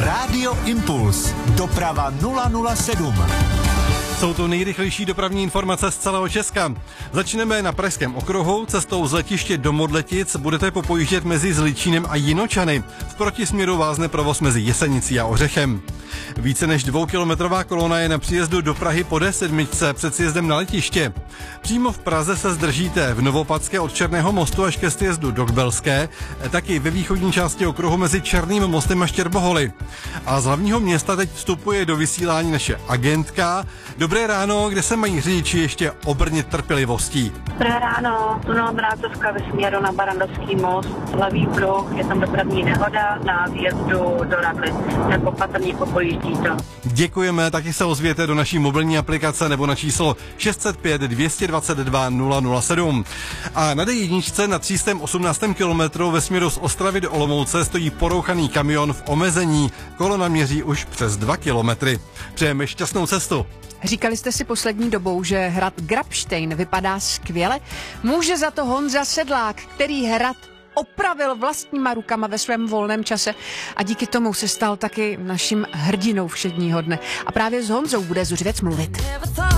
Rádio Impuls. Doprava 007. Jsou to nejrychlejší dopravní informace z celého Česka. Začneme na Pražském okruhu. Cestou z letiště do Modletic budete popojíždět mezi Zličínem a Jinočany. V protisměru vázne provoz mezi Jesenicí a Ořechem. Více než 2kilometrová kolona je na příjezdu do Prahy po D7 před sjezdem na letiště. Přímo v Praze se zdržíte v Novopadské od Černého mostu až ke sjezdu do Kbelské, taky ve východní části okruhu mezi Černým mostem a Štěrboholy. A z hlavního města teď vstupuje do vysílání naše agentka. Dobré ráno, kde se mají řidiči ještě obrnit trpělivostí? Dobré ráno, tunel Mrácovka ve směru na Barandovský most, levý pruh, je tam dopravní nehoda na výjezdu do Radlic, nepopatrně popojíždí to. Děkujeme, taky se ozvěte do naší mobilní aplikace nebo na číslo 605 222 007. A na D1 na 318. kilometru ve směru z Ostravy do Olomouce stojí porouchaný kamion v omezení. Kolona měří už přes 2 kilometry. Přejeme šťastnou cestu. Říkali jste si poslední dobou, že hrad Grabštejn vypadá skvěle? Může za to Honza Sedlák, který hrad opravil vlastníma rukama ve svém volném čase a díky tomu se stal taky naším hrdinou všedního dne. A právě s Honzou bude Zuřivec mluvit.